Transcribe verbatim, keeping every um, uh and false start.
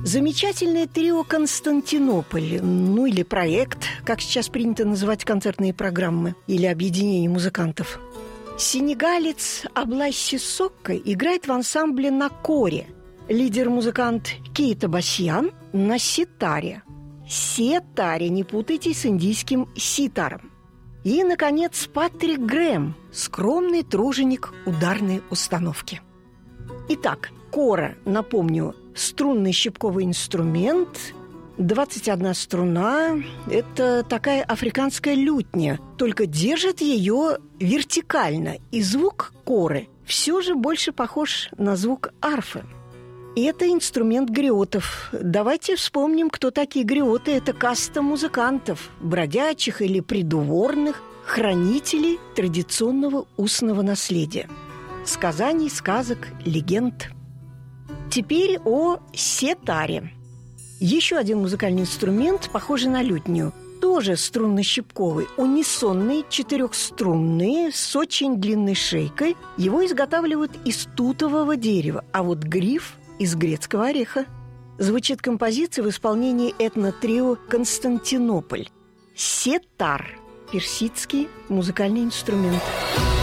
Замечательное трио «Константинополь», ну или проект, как сейчас принято называть концертные программы, или объединение музыкантов. Сенегалец Аблай Сиссокко играет в ансамбле на коре. Лидер-музыкант Кейта Басьян на ситаре. Сетаре, не путайте с индийским ситаром. И, наконец, Патрик Грэм, скромный труженик ударной установки. Итак, кора, напомню, струнный щипковый инструмент, двадцать одна струна. Это такая африканская лютня, только держит ее вертикально. И звук коры все же больше похож на звук арфы. И это инструмент гриотов. Давайте вспомним, кто такие гриоты. Это каста музыкантов, бродячих или придворных, хранителей традиционного устного наследия. Сказаний, сказок, легенд. Теперь о сетаре. Еще один музыкальный инструмент, похожий на лютню. Тоже струнно-щипковый, унисонный, четырехструнный, с очень длинной шейкой. Его изготавливают из тутового дерева, а вот гриф – из грецкого ореха. Звучит композиция в исполнении этно-трио «Константинополь». Сетар – персидский музыкальный инструмент.